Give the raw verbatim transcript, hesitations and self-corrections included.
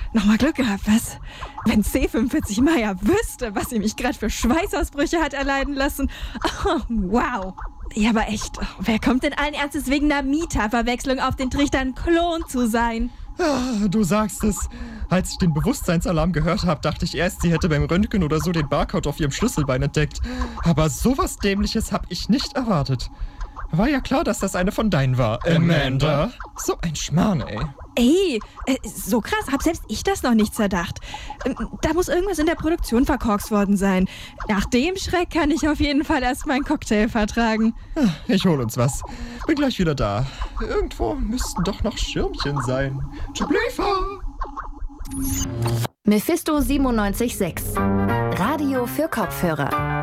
Nochmal Glück gehabt, was? Wenn C fünfundvierzig Meier wüsste, was sie mich gerade für Schweißausbrüche hat erleiden lassen. Oh, wow. Ja, aber echt, wer kommt denn allen Ernstes wegen einer Mieterverwechslung auf den Trichter, ein Klon zu sein? Ah, du sagst es. Als ich den Bewusstseinsalarm gehört habe, dachte ich erst, sie hätte beim Röntgen oder so den Barcode auf ihrem Schlüsselbein entdeckt. Aber sowas Dämliches habe ich nicht erwartet. War ja klar, dass das eine von deinen war. Amanda? So ein Schmarrn, ey. Ey, äh, so krass, hab selbst ich das noch nicht zerdacht. Ähm, Da muss irgendwas in der Produktion verkorkst worden sein. Nach dem Schreck kann ich auf jeden Fall erst meinen Cocktail vertragen. Ich hol uns was. Bin gleich wieder da. Irgendwo müssten doch noch Schirmchen sein. Tschüblifa! Mephisto siebenundneunzig Komma sechs. Radio für Kopfhörer.